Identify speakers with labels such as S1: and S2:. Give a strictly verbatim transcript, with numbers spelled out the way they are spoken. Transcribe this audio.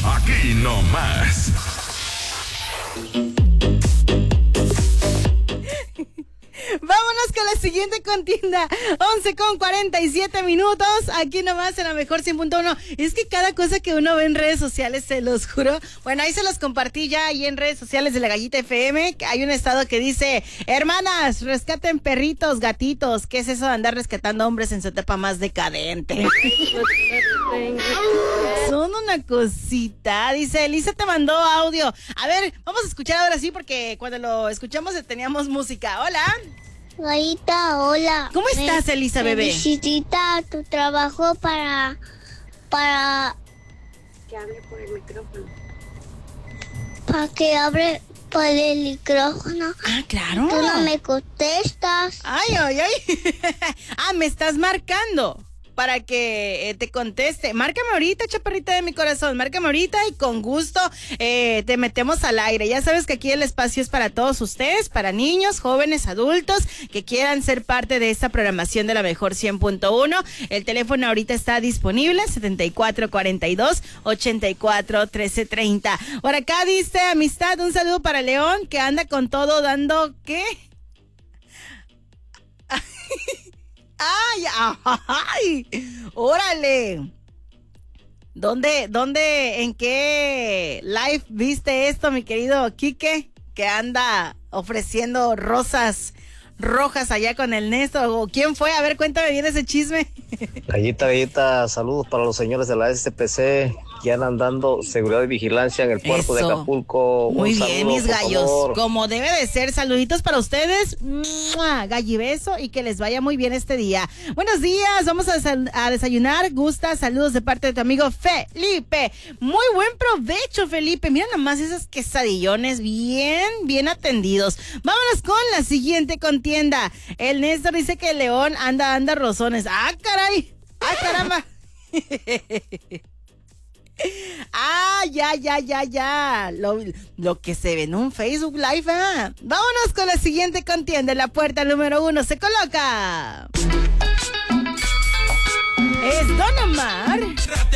S1: Aquí nomás.
S2: Vámonos con la siguiente contienda. once con cuarenta y siete minutos. Aquí nomás en la mejor cien punto uno. Es que cada cosa que uno ve en redes sociales, se los juro. Bueno, ahí se los compartí ya ahí en redes sociales de La Gallita F M. Hay un estado que dice: hermanas, rescaten perritos, gatitos. ¿Qué es eso de andar rescatando hombres en su etapa más decadente? Son una cosita. Dice, Elisa te mandó audio. A ver, vamos a escuchar ahora sí, porque cuando lo escuchamos teníamos música. Hola.
S3: Gallita, hola.
S2: ¿Cómo estás, me, Elisa, bebé?
S3: Necesita tu trabajo para... para...
S4: que hable por el micrófono.
S3: Para que hable por el micrófono.
S2: Ah, claro.
S3: Tú no me contestas.
S2: Ay, ay, ay. Ah, me estás marcando para que eh, te conteste. Márcame ahorita, chaparrita de mi corazón. Márcame ahorita y con gusto eh, te metemos al aire. Ya sabes que aquí el espacio es para todos ustedes, para niños, jóvenes, adultos que quieran ser parte de esta programación de la mejor cien punto uno. El teléfono ahorita está disponible, setenta y cuatro cuarenta y dos, ochenta y cuatro, trece treinta. Por acá dice amistad, un saludo para León que anda con todo dando, ¿qué? ¡Ay! ¡Ay! ¡Órale! ¿Dónde, dónde, en qué live viste esto, mi querido Quique? Que anda ofreciendo rosas rojas allá con el Néstor. ¿O quién fue? A ver, cuéntame bien ese chisme.
S5: Gallita, gallita, saludos para los señores de la S P C que andan dando seguridad y vigilancia en el puerto Eso. de Acapulco.
S2: Muy
S5: Un
S2: bien,
S5: saludo,
S2: mis gallos.
S5: favor.
S2: Como debe de ser, saluditos para ustedes. ¡Mua! Gallibeso y que les vaya muy bien este día. Buenos días, vamos a, desay- a desayunar. Gusta, saludos de parte de tu amigo Felipe. Muy buen provecho, Felipe. Mira nomás esos quesadillones bien, bien atendidos. Vámonos con la siguiente contienda. El Néstor dice que el León anda, anda rosones. ¡Ah, caray! ¡Ah, caramba! Ah, ya, ya, ya, ya. Lo, lo que se ve en un Facebook Live. ¿eh? Vámonos con la siguiente contienda. La puerta número uno se coloca. Es Don Omar.